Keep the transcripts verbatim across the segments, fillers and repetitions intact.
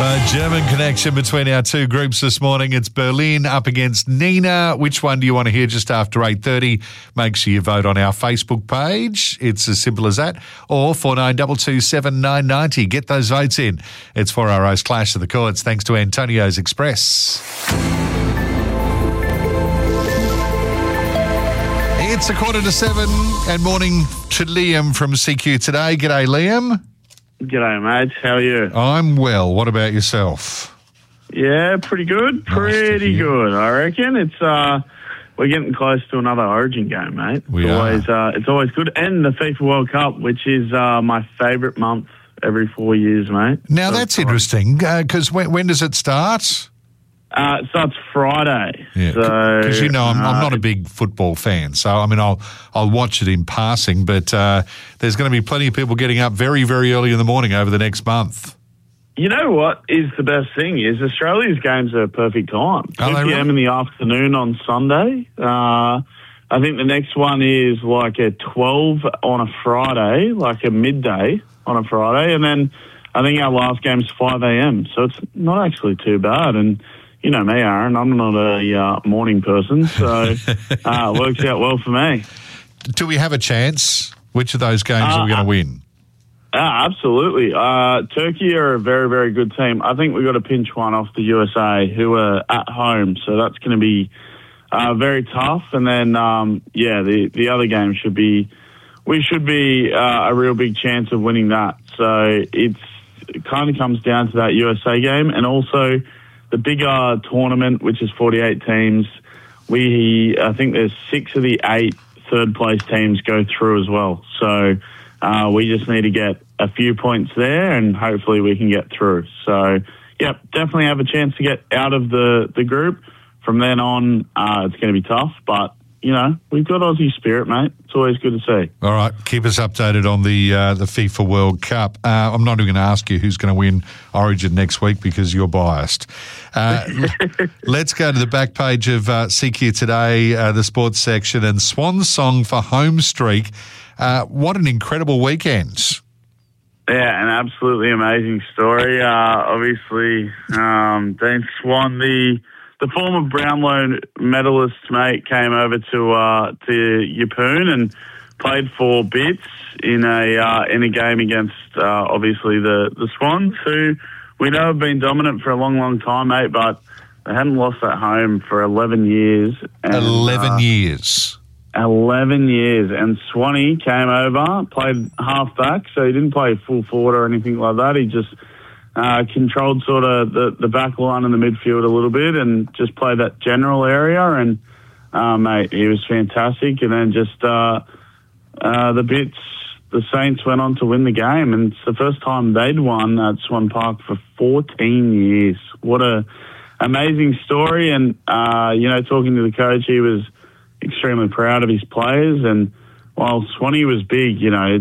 So, German connection between our two groups this morning. It's Berlin up against Nina. Which one do you want to hear just after eight thirty? Make sure you vote on our Facebook page. It's as simple as that. Or four nine two two seven nine nine zero. Get those votes in. It's four R O's Clash of the Chords, thanks to Antonio's Express. It's a quarter to seven and morning to Liam from C Q Today. G'day, Liam. G'day, mate. How are you? I'm well. What about yourself? Yeah, pretty good. Nice Pretty good, I reckon. It's uh, we're getting close to another Origin game, mate. We it's are. Always, uh, it's always good. And the FIFA World Cup, which is uh, my favourite month every four years, mate. Now, So that's it's interesting because when, when does it start? Uh, it starts Friday. Yeah, So, because you know I'm, I'm uh, not a big football fan, so I mean I'll I'll watch it in passing, but uh, there's going to be plenty of people getting up very very early in the morning over the next month. You know what is the best thing is Australia's games are a perfect time. Are two they p.m. really? in the afternoon on Sunday. Uh, I think the next one is like a twelve on a Friday, like a midday on a Friday, and then I think our last game's five a.m. So it's not actually too bad. And you know me, Aaron, I'm not a uh, morning person, so uh, it works out well for me. Do we have a chance? Which of those games Uh, are we going to win? Ah, absolutely. Uh, Turkey are a very, very good team. I think we've got to pinch one off the U S A, who are at home, so that's going to be uh, very tough. And then, um, yeah, the, the other game should be, we should be uh, a real big chance of winning that. So it's, it kind of comes down to that U S A game, and also the bigger tournament, which is forty-eight teams. We, I think there's six of the eight third place teams go through as well. So uh, we just need to get a few points there, and hopefully we can get through. So, yep, definitely have a chance to get out of the, the group. From then on, uh, it's going to be tough, but you know, we've got Aussie spirit, mate. It's always good to see. All right, keep us updated on the uh, the FIFA World Cup. Uh, I'm not even going to ask you who's going to win Origin next week because you're biased. Uh, let's go to the back page of uh, C Q Today, uh, the sports section, and Swan Song for home streak. Uh, what an incredible weekend. Yeah, an absolutely amazing story. Uh, obviously, um, Dean Swan, the the former Brownlow medalist, mate, came over to uh, to Yeppoon and played for Bits in a uh, in a game against uh, obviously the the Swans, who we know have been dominant for a long, long time, mate. But they hadn't lost at home for eleven years. And, Eleven uh, years. eleven years. And Swanee came over, played half-back, so he didn't play full forward or anything like that. He just uh, controlled sort of the, the back line and the midfield a little bit and just played that general area. And, uh, mate, he was fantastic. And then just uh, uh, the Bits, the Saints went on to win the game. And it's the first time they'd won at Swan Park for fourteen years. What a amazing story. And, uh, you know, talking to the coach, he was extremely proud of his players. And while Swanee was big, you know,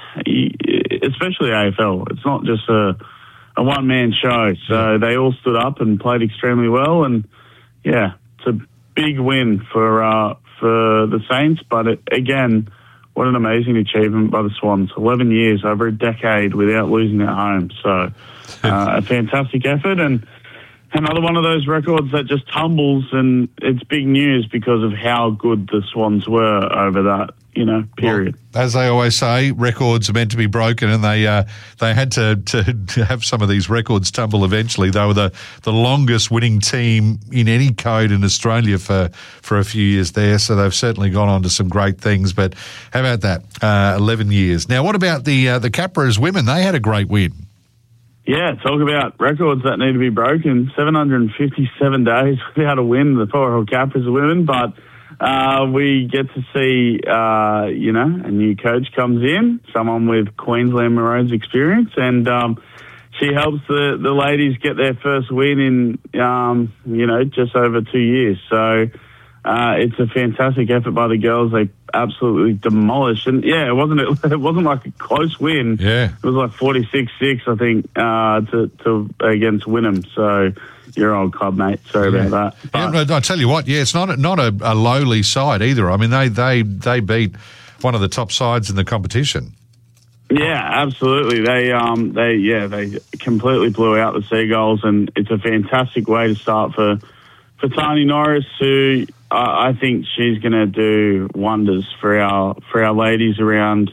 it's especially A F L, it's not just a, a one-man show. So they all stood up and played extremely well. And, yeah, it's a big win for uh, for the Saints. But, it, again, what an amazing achievement by the Swans. eleven years, over a decade without losing at home. So uh, a fantastic effort. And another one of those records that just tumbles, and it's big news because of how good the Swans were over that, you know, period. Well, as they always say, records are meant to be broken, and they uh, they had to, to to have some of these records tumble eventually. They were the, the longest winning team in any code in Australia for, for a few years there, so they've certainly gone on to some great things. But how about that? Uh, eleven years. Now, what about the uh, the Capras women? They had a great win. Yeah, talk about records that need to be broken. seven hundred fifty-seven days without a win, the Port Hill Capras women, but uh, we get to see, uh, you know, a new coach comes in, someone with Queensland Maroons experience, and um, she helps the, the ladies get their first win in, um, you know, just over two years. So uh, it's a fantastic effort by the girls. They absolutely demolished, and yeah, it wasn't it wasn't like a close win. Yeah, it was like forty-six six, I think, uh, to to against Wynnum. So your old club, mate. Sorry yeah. about that. But, yeah, I tell you what, yeah, it's not a, not a, a lowly side either. I mean, they they they beat one of the top sides in the competition. Yeah, absolutely. They, um, they, yeah, they completely blew out the Seagulls, and it's a fantastic way to start for for Tani Norris, who uh, I think she's going to do wonders for our for our ladies around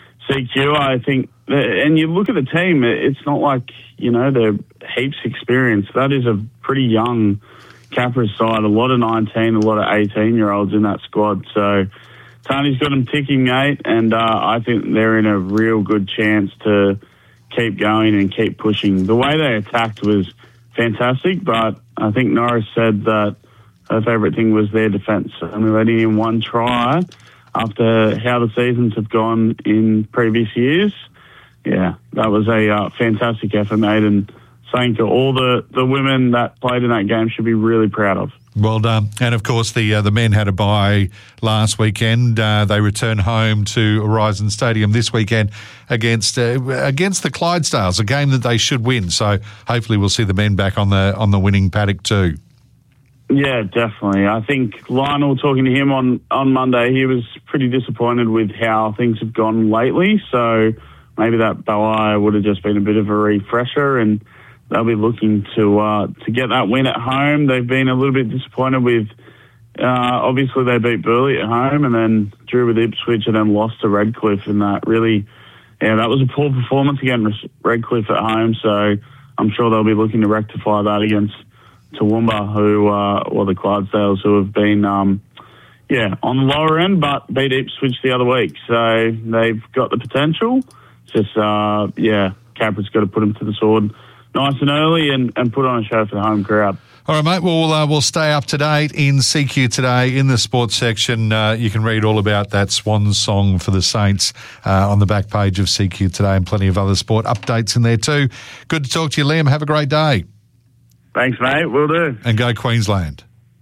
C Q. I think, that, and you look at the team, it's not like, you know, they're heaps experienced. That is a pretty young Capra side. A lot of nineteen, a lot of eighteen year olds in that squad. So Tani's got them ticking, mate, and uh, I think they're in a real good chance to keep going and keep pushing. The way they attacked was fantastic, but I think Norris said that her favourite thing was their defence. Only letting in one try after how the seasons have gone in previous years. Yeah, that was a uh, fantastic effort, mate, and something to all the, the women that played in that game should be really proud of. Well done. And, of course, the uh, the men had a bye last weekend. Uh, they return home to Horizon Stadium this weekend against uh, against the Clydesdales, a game that they should win. So hopefully we'll see the men back on the on the winning paddock too. Yeah, definitely. I think Lionel, talking to him on, on Monday, he was pretty disappointed with how things have gone lately. So maybe that bye would have just been a bit of a refresher, and they'll be looking to uh, to get that win at home. They've been a little bit disappointed with, uh, obviously they beat Burleigh at home and then drew with Ipswich and then lost to Redcliffe, and that really, yeah, that was a poor performance against Redcliffe at home. So I'm sure they'll be looking to rectify that against Toowoomba, who, uh, well, the Clydesdales, who have been, um, yeah, on the lower end, but beat Ipswich the other week. So they've got the potential. Just, uh, yeah, Capra's got to put them to the sword nice and early and, and put on a show for the home crowd. All right, mate. Well, we'll, uh, we'll stay up to date in C Q today in the sports section. Uh, you can read all about that swan song for the Saints uh, on the back page of C Q today, and plenty of other sport updates in there too. Good to talk to you, Liam. Have a great day. Thanks, mate. Will do. And go Queensland.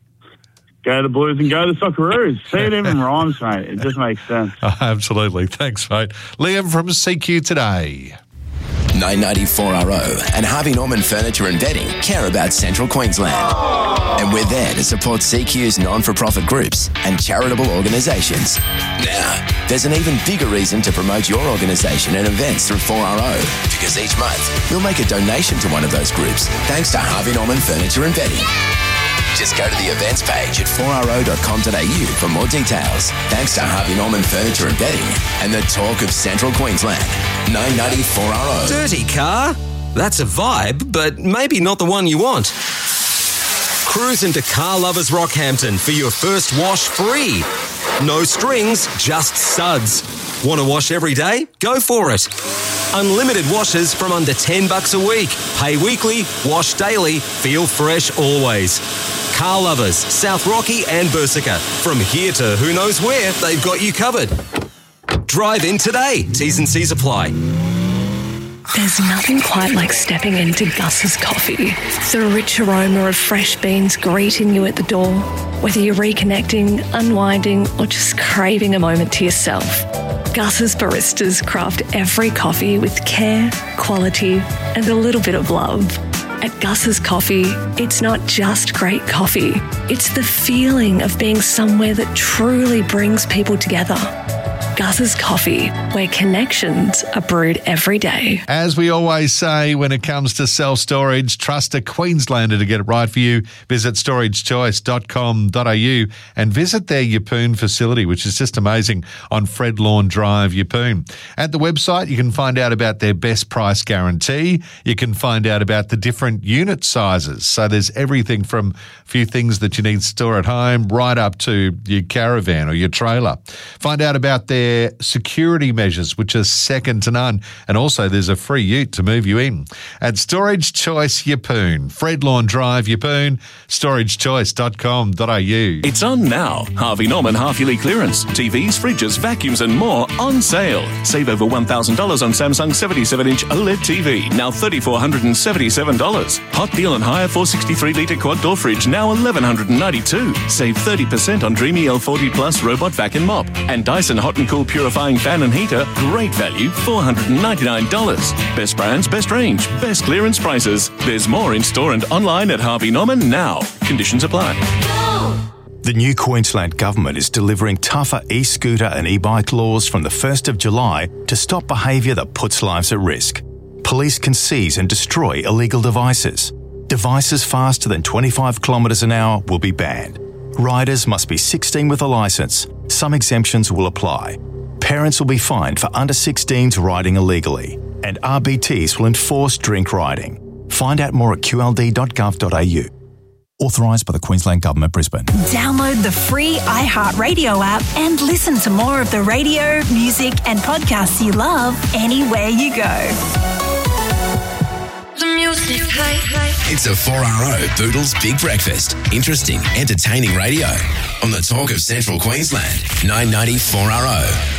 Go the Blues and go the Socceroos. See, it even rhymes, mate. It just makes sense. Oh, absolutely. Thanks, mate. Liam from C Q today. nine ninety-four R O and Harvey Norman Furniture and Bedding care about Central Queensland. And we're there to support C Q's non-for-profit groups and charitable organisations. Now, there's an even bigger reason to promote your organisation and events through four R O, because each month we'll make a donation to one of those groups thanks to Harvey Norman Furniture and Bedding. Just go to the events page at four r o dot com dot a u for more details. Thanks to Harvey Norman Furniture and Bedding and the talk of Central Queensland. nine ninety-four R O. Dirty car? That's a vibe, but maybe not the one you want. Cruise into Car Lovers Rockhampton for your first wash free. No strings, just suds. Want to wash every day? Go for it. Unlimited washes from under ten bucks a week. Pay weekly, wash daily, feel fresh always. Car Lovers, South Rocky and Bersica. From here to who knows where, they've got you covered. Drive in today. T's and C's apply. There's nothing quite like stepping into Gus's Coffee. The rich aroma of fresh beans greeting you at the door. Whether you're reconnecting, unwinding, or just craving a moment to yourself, Gus's baristas craft every coffee with care, quality, and a little bit of love. At Gus's Coffee, it's not just great coffee. It's the feeling of being somewhere that truly brings people together. Gus's Coffee, where connections are brewed every day. As we always say, when it comes to self-storage, trust a Queenslander to get it right for you. Visit storage choice dot com dot a u and visit their Yeppoon facility, which is just amazing, on Fred Lawn Drive, Yeppoon. At the website, you can find out about their best price guarantee. You can find out about the different unit sizes. So there's everything from a few things that you need to store at home right up to your caravan or your trailer. Find out about their security measures, which are second to none. And also there's a free ute to move you in. At Storage Choice Yeppoon, Fred Lawn Drive, Yeppoon, storage choice dot com dot a u. It's on now. Harvey Norman half-yearly clearance. T Vs, fridges, vacuums and more on sale. Save over one thousand dollars on Samsung seventy-seven inch OLED T V, now three thousand four hundred seventy-seven dollars. Hot deal on higher four hundred sixty-three litre quad door fridge, now one thousand one hundred ninety-two dollars. Save thirty percent on Dreamy L forty Plus robot vac and mop. And Dyson Hot and Cool purifying fan and heater, great value, four hundred ninety-nine dollars. Best brands, best range, best clearance prices. There's more in store and online at Harvey Norman now. Conditions apply. The new Queensland Government is delivering tougher e-scooter and e-bike laws from the first of July to stop behaviour that puts lives at risk. Police can seize and destroy illegal devices. Devices faster than twenty-five kilometres an hour will be banned. Riders must be sixteen with a licence. Some exemptions will apply. Parents will be fined for under sixteens riding illegally. And R B Ts will enforce drink riding. Find out more at q l d dot gov dot a u. Authorised by the Queensland Government, Brisbane. Download the free iHeartRadio app and listen to more of the radio, music and podcasts you love anywhere you go. The music. It's a four R O Boodles Big Breakfast. Interesting, entertaining radio on the Talk of Central Queensland. nine ninety four R O.